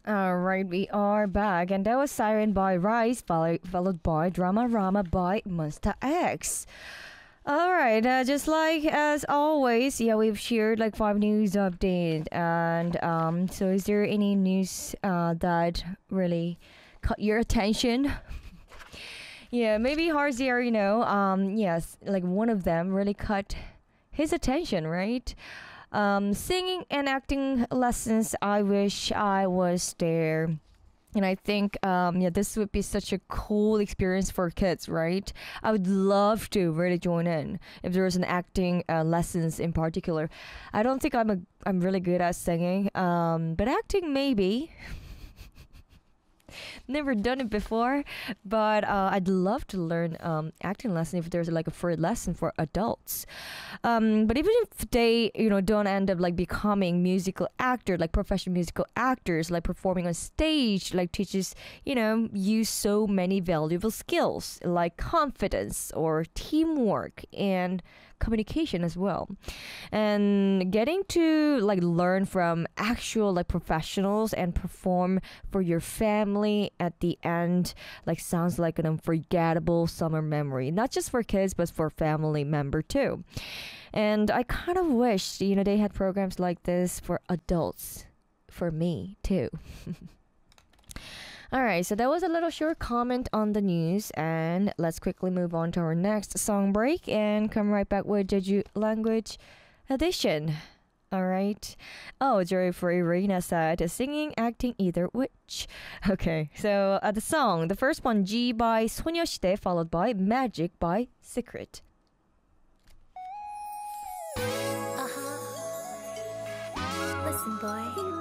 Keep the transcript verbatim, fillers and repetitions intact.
Alright, we are back, and that was Siren by Rise, follow- followed by Drama Rama by Monster X. Alright, uh, just like as always, yeah, we've shared like five news update, and um, so is there any news uh, that really caught your attention? Yeah, maybe Harzier, you know, um, yes, like one of them really caught his attention, right? Um, singing and acting lessons. I wish I was there. And I think, um, yeah, this would be such a cool experience for kids, right? I would love to really join in if there was an acting uh, lessons in particular. I don't think I'm a I'm really good at singing, um, but acting maybe. Never done it before, but uh, I'd love to learn um, acting lesson if there's like a free lesson for adults. Um, but even if they, you know, don't end up like becoming musical actor, like professional musical actors, like performing on stage, like teaches, you know, you so many valuable skills like confidence or teamwork and communication as well, and getting to like learn from actual like professionals and perform for your family at the end like sounds like an unforgettable summer memory, not just for kids but for family member too. And I kind of wish, you know, they had programs like this for adults for me too. All right, so that was a little short comment on the news, and let's quickly move on to our next song break and come right back with Jeju language edition. All right. Oh, Jerry for Irina said singing, acting, either which. Okay, so uh, the song, the first one, G by 소녀시대, followed by Magic by Secret. Uh-huh. Listen, boy.